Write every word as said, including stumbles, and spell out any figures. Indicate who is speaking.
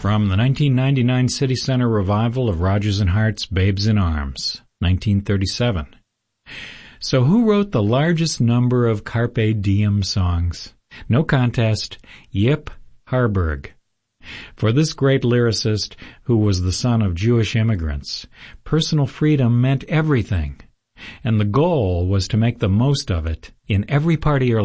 Speaker 1: from the nineteen ninety-nine City Center revival of Rodgers and Hart's Babes in Arms, nineteen thirty-seven. So who wrote the largest number of Carpe Diem songs? No contest, Yip Harburg. For this great lyricist, who was the son of Jewish immigrants, personal freedom meant everything, and the goal was to make the most of it in every part of your